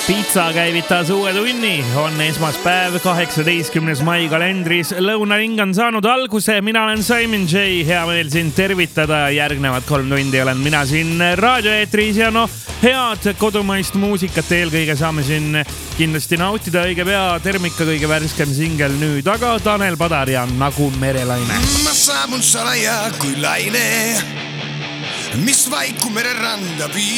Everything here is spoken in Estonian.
Pizza käivitas uue tunni, on esmaspäev 18. mai kalendris. Lõunaring on saanud alguse, mina olen Simon J. Hea meel sind tervitada. Järgnevad 3 tundi olen mina siin raadioeetris ja head kodumaist muusikat eelkõige saame siin kindlasti nautida õige pea. Termika kõige värskem singel nüüd, aga Tanel Padar ja Nagu merelaine. Ma saabun salaja kui laine, mis vaiku mere randa